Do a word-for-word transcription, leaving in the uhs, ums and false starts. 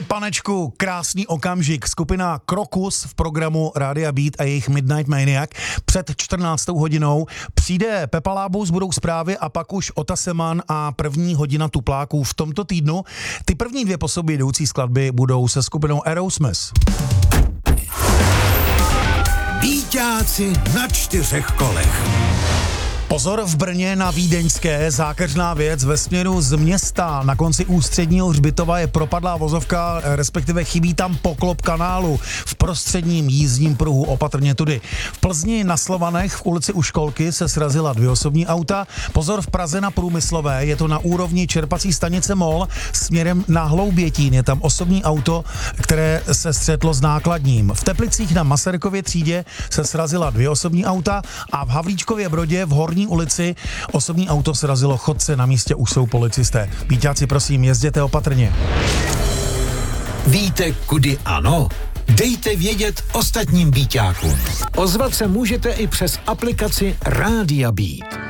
panečku, krásný okamžik. Skupina Krokus v programu Rádia Beat a jejich Midnight Maniac. Před čtrnáctou hodinou přijde Pepa Lábus, budou zprávy a pak už Ota Seman a první hodina tupláků v tomto týdnu. Ty první dvě po sobě jdoucí skladby budou se skupinou Aerosmith. Víťáci na čtyřech kolech. Pozor v Brně na Vídeňské, zákeřná věc ve směru z města. Na konci ústředního hřbitova je propadlá vozovka, respektive chybí tam poklop kanálu v prostředním jízdním pruhu, opatrně tudy. V Plzni na Slovanech v ulici U školky se srazila dvě osobní auta. Pozor v Praze na Průmyslové, je to na úrovni čerpací stanice MOL směrem na Hloubětín. Je tam osobní auto, které se střetlo s nákladním. V Teplicích na Masarykově třídě se srazila dvě osobní auta a v Havlíčkově Brodě v Horní ulici osobní auto srazilo chodce, na místě už jsou policisté. Víťáci, prosím, jezděte opatrně. Víte, kudy ano? Dejte vědět ostatním víťákům. Ozvat se můžete i přes aplikaci Rádia Beat.